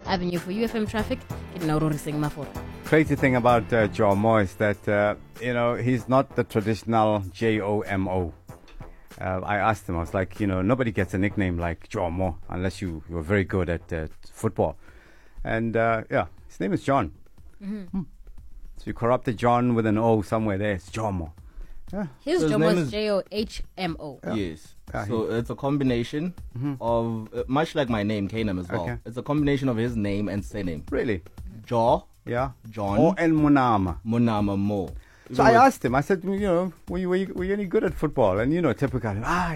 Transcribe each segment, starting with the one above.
Avenue for UFM Traffic. Crazy thing about Jomo is that, he's not the traditional Jomo. I asked him, I was like, nobody gets a nickname like Jomo unless you're very good at football. And his name is John. Mm-hmm. So you corrupted John with an O somewhere there. It's Jomo. Yeah. His Jomo is Johmo. Yeah. Yes. So it's a combination of, much like my name, Canaan as well. Okay. It's a combination of his name and surname. Really? John. O and Munama. Munama Mo. So I asked him, I said, were you any good at football? And typical,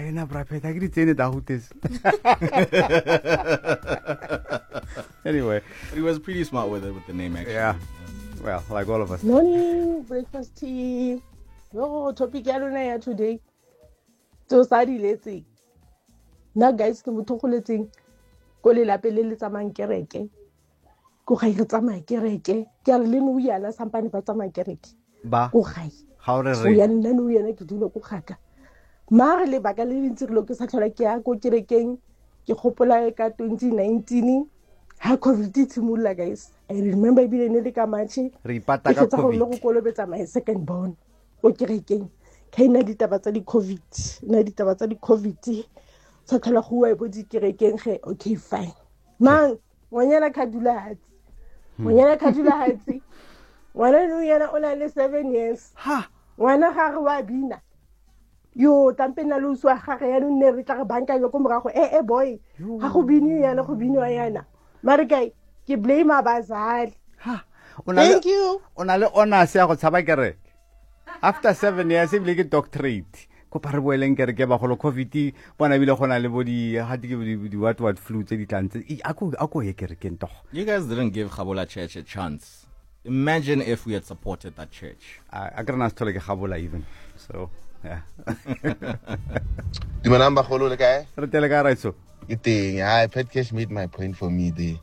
Anyway. He was pretty smart with the name, actually. Yeah. Well, like all of us. Morning, breakfast tea. Topic ya today. So sorry, let's see. Now, guys, ke motho go letseng ko le lape le le tsamang kereke. Go ga re tsamaya kereke. Ke re le no yana sampane ba tsamaya kereke. Ba. Go ga. How re re. Ya nna no yana ke dula go gaka. Mare le baka le ntse re lo ke sa tlhola ke ya go kerekeng. Ke gopola ka 2019 ha COVID tshimolla, guys. I remember bile ne le ka matche. Re ipata ka COVID. Go kolobetsa my second born. O kerekeng. Kaina ditaba tsa di COVID sa tlhola go wa bo di kerekeng ge. Okay, fine. Man, ngwana ka dula hatsi. Ngwana no yana o na le 7 years. Ha. Ngwana ga re wa bina. Yo tampena lo uswa ga ya no ne re tla ga banka yo ko morago. Boy. Ha go bini yana. Mare kai ke blame abazali. Ha. Thank you. Ona le honors ya go tshaba kereke. After 7 years, he will get doctorate. COVID what flu You guys didn't give Khabola Church a chance. Imagine if we had supported that church. I got not like Khabola even. So yeah. Do you remember Kholo guy? I Petcash made my point for me there.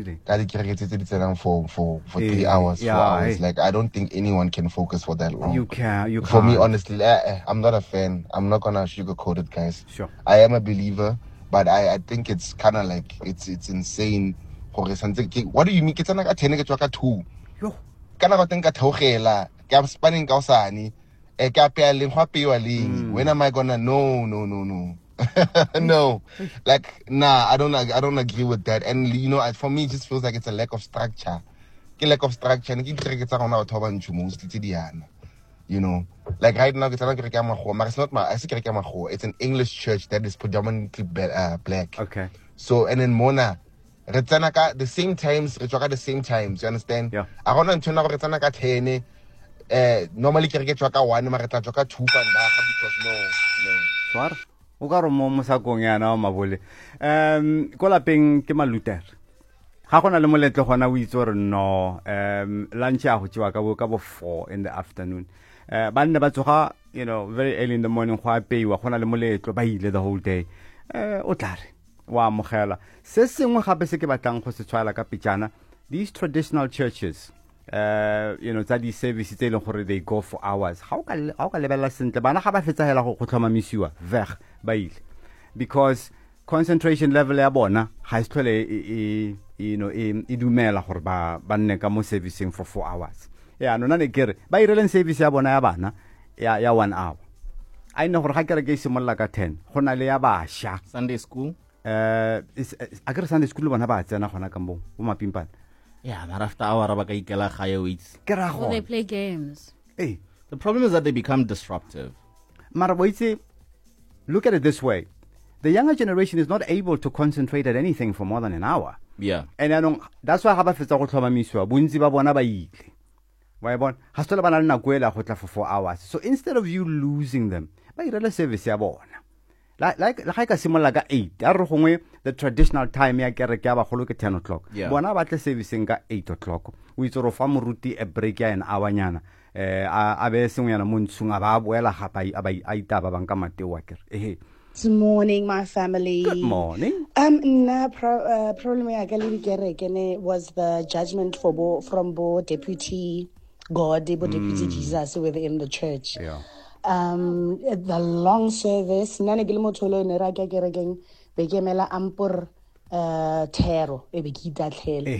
For 3 hours, yeah, 4 hours. Like, I don't think anyone can focus for that long. You can. For me, honestly, I'm not a fan. I'm not gonna sugarcoat it, guys. Sure. I am a believer, but I think it's kind of like it's insane. What do you mean? It's like a 10 2. Yo. Kana go tenka theogela. Ke am spanning ka osane. E ka pe le ngwa pe wa leng. When am I gonna no. No, like I don't agree with that. And for me, it just feels like it's a lack of structure. Like right now, it's an English church that is predominantly black. Okay. So and then Mona, the same times, you understand? Yeah. I don't know. Normally, one, because no. O ka re mo mosakong yana o mabole ko lapeng ke maluter ga gona le moletlo gona o itse gore no lunch ya go tsewa ka bo 4 in the afternoon ba nne ba tsoga very early in the morning go apeiwa gona le moletlo ba ile the whole day o tlare wa mogela se sengwe gape se ke batlang go se tshwala ka pitjana these traditional churches tsa di services tse leng gore they go for hours how ka lebella sentle bana ga ba fetsagela go tlhomamisiwa ba ile because concentration level ya bona ga e tlhole e dumela gore ba nne ka mo servicing for 4 hours nona ne kere ba ireleng service ya bona ya bana ya 1 hour I know gore ga kere ke simolla ka 10 go na le ya basha Sunday school a kere Sunday school bona ba tsena gona ka mo mapimpana. Yeah, not after hour Well, they play games. Hey. The problem is that they become disruptive. Maraboiti, look at it this way. The younger generation is not able to concentrate at anything for more than an hour. Yeah. And that's why haba fetsa go tlhomamisiwa bontsi ba bona ba ile. Wa bona ha stola bana le nakwela go tla for 4 hours. So instead of you losing them, ba irela service ya bona. Like ka simolla ka 8 a re gongwe the traditional time ya kereke ya bagolo ke 10 o'clock bona ba tle servicing ka 8 o'clock o itse ro fa moruti a break ya an hour nyana a be sengwana mo ntshunga ba boela gapa a itaba bang ka mateo wa kere Good morning, my family. Good morning. Problem ya ka le kereke ne was the judgment from Deputy God, Deputy Jesus within the church. Yeah. The long service nane ke le motholo ne ra ka kerekeng be ke mela ampur thero e be ke itatlhele